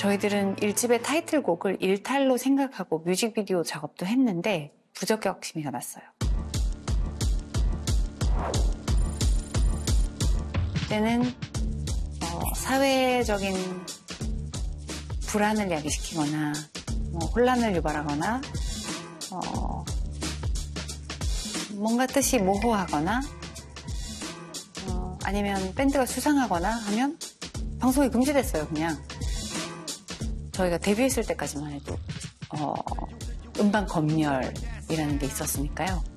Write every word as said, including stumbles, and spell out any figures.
저희들은 일집의 타이틀곡을 일탈로 생각하고 뮤직비디오 작업도 했는데 부적격 심의가 났어요. 그때는 어, 사회적인 불안을 야기시키거나 뭐 혼란을 유발하거나 어, 뭔가 뜻이 모호하거나 어, 아니면 밴드가 수상하거나 하면 방송이 금지됐어요. 그냥 저희가 데뷔했을 때까지만 해도 어, 음반 검열이라는 게 있었으니까요.